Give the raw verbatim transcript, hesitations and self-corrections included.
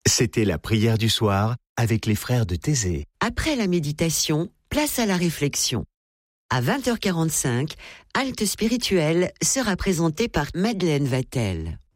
C'était la prière du soir avec les frères de Thésée. Après la méditation, place à la réflexion. À vingt heures quarante-cinq, Halte spirituelle sera présentée par Madeleine Vatel.